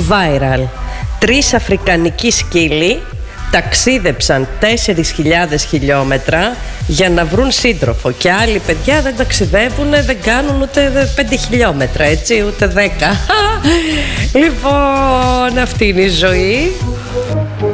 viral. 3 αφρικανικοί σκύλοι ταξίδεψαν 4.000 χιλιόμετρα για να βρουν σύντροφο. Και άλλοι παιδιά δεν ταξιδεύουν, δεν κάνουν ούτε 5 χιλιόμετρα, έτσι, ούτε 10. Λοιπόν, αυτή είναι η ζωή.